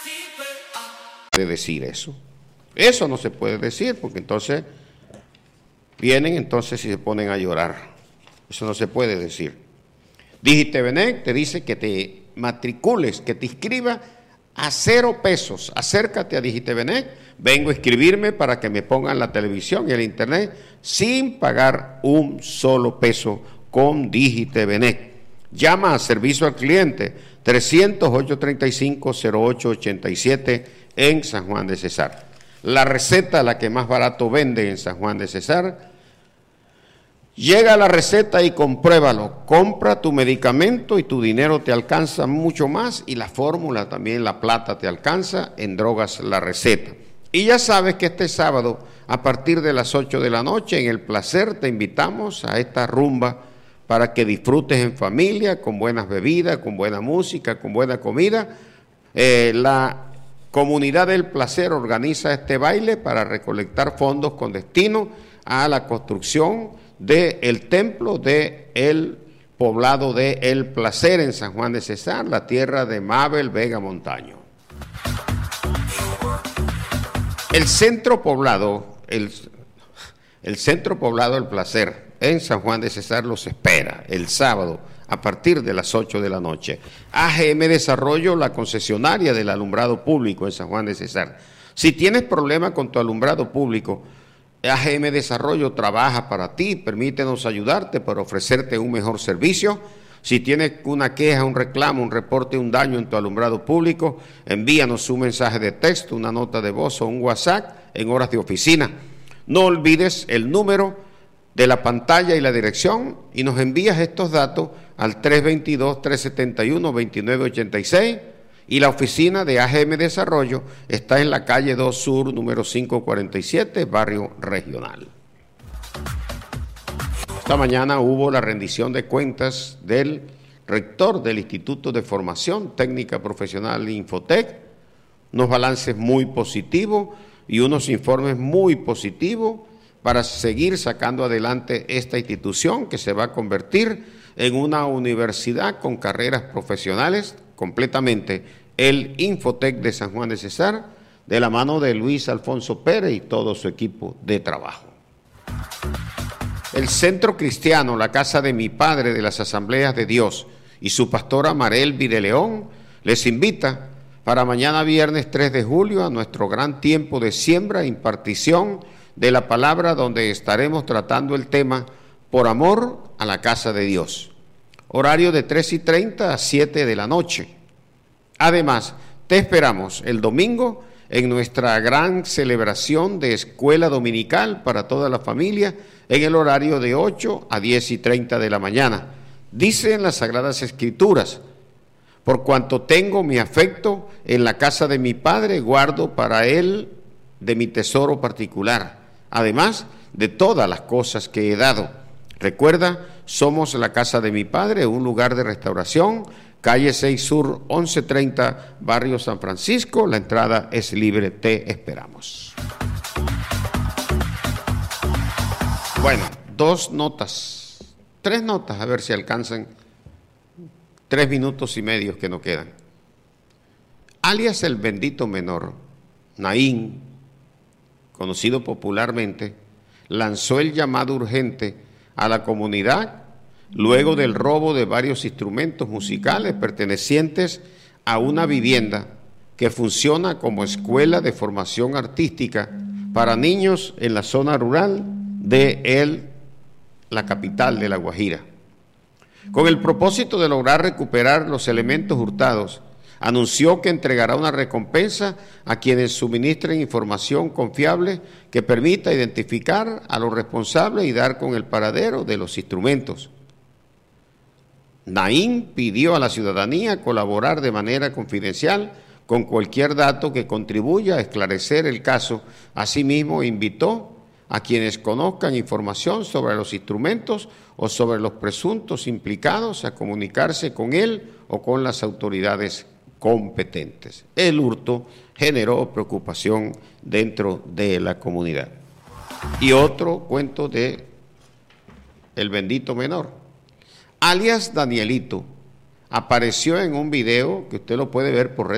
puede decir eso. Eso no se puede decir porque entonces vienen entonces y se ponen a llorar. Eso no se puede decir. Digitevenet te dice que te matricules, que te inscribas a 0 pesos. Acércate a Digitevenet, vengo a inscribirme para que me pongan la televisión y el internet sin pagar un solo peso con Digitevenet. Llama a servicio al cliente 300-835-0887 en San Juan de Cesar. La receta, la que más barato vende en San Juan de Cesar. Llega la receta y compruébalo. Compra tu medicamento y tu dinero te alcanza mucho más y la fórmula también, la plata te alcanza en Drogas La Receta. Y ya sabes que este sábado a partir de las 8 de la noche en El Placer te invitamos a esta rumba para que disfrutes en familia, con buenas bebidas, con buena música, con buena comida. La comunidad del Placer organiza este baile para recolectar fondos con destino a la construcción del templo del poblado de El Placer en San Juan de Cesar, la tierra de Mabel Vega Montaño. El centro poblado, el centro poblado El Placer en San Juan de Cesar los espera el sábado a partir de las 8 de la noche. AGM Desarrollo, la concesionaria del alumbrado público en San Juan de Cesar. Si tienes problema con tu alumbrado público, AGM Desarrollo trabaja para ti, permítenos ayudarte para ofrecerte un mejor servicio. Si tienes una queja, un reclamo, un reporte, un daño en tu alumbrado público, envíanos un mensaje de texto, una nota de voz o un WhatsApp en horas de oficina. No olvides el número de la pantalla y la dirección y nos envías estos datos al 322-371-2986 y la oficina de AGM Desarrollo está en la calle 2 Sur, número 547, Barrio Regional. Esta mañana hubo la rendición de cuentas del rector del Instituto de Formación Técnica Profesional Infotec, unos balances muy positivos y unos informes muy positivos para seguir sacando adelante esta institución que se va a convertir en una universidad con carreras profesionales completamente, el Infotec de San Juan de Cesar, de la mano de Luis Alfonso Pérez y todo su equipo de trabajo. El Centro Cristiano, la Casa de mi Padre de las Asambleas de Dios y su pastora Marelvi de León les invita para mañana viernes 3 de julio a nuestro gran tiempo de siembra e impartición de la palabra, donde estaremos tratando el tema Por amor a la casa de Dios. Horario de 3:30 a 7 de la noche. Además, te esperamos el domingo en nuestra gran celebración de escuela dominical para toda la familia en el horario de 8 a 10:30 de la mañana. Dice en las Sagradas Escrituras: por cuanto tengo mi afecto en la casa de mi Padre, guardo para él de mi tesoro particular, además de todas las cosas que he dado. Recuerda, somos la Casa de mi Padre, un lugar de restauración, calle 6 Sur, 1130, Barrio San Francisco. La entrada es libre, te esperamos. Bueno, 3 notas, a ver si alcanzan 3 minutos y medio que nos quedan. Alias el bendito menor, Naín, conocido popularmente, lanzó el llamado urgente a la comunidad luego del robo de varios instrumentos musicales pertenecientes a una vivienda que funciona como escuela de formación artística para niños en la zona rural de la capital de La Guajira. Con el propósito de lograr recuperar los elementos hurtados, anunció que entregará una recompensa a quienes suministren información confiable que permita identificar a los responsables y dar con el paradero de los instrumentos. Naín pidió a la ciudadanía colaborar de manera confidencial con cualquier dato que contribuya a esclarecer el caso. Asimismo, invitó a quienes conozcan información sobre los instrumentos o sobre los presuntos implicados a comunicarse con él o con las autoridades competentes. El hurto generó preocupación dentro de la comunidad. Y otro cuento de el bendito menor. Alias Danielito apareció en un video que usted lo puede ver por redes